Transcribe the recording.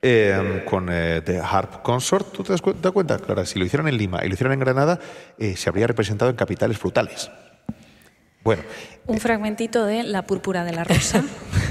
con The Harp Consort. ¿Tú te das cuenta? Claro, si lo hicieran en Lima y lo hicieran en Granada, se habría representado en capitales frutales. Bueno. Un fragmentito de La púrpura de la rosa.